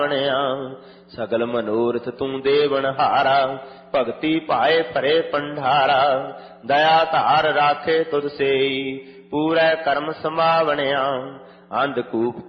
ਸਗਲ ਮਨੋਰਥ ਤੂੰ ਦੇਵਨਹਾਰਾ, ਭਗਤੀ ਪਾਏ ਭਰੇ ਪੰਡਾਰਾ। ਦਇਆ ਧਾਰ ਰਾਖੇ ਤੁਧ ਸੇਈ, ਪੂਰੇ ਕਰਮ ਸੰਭਾਵਣਿਆ। ਅੰਧਕੂਪ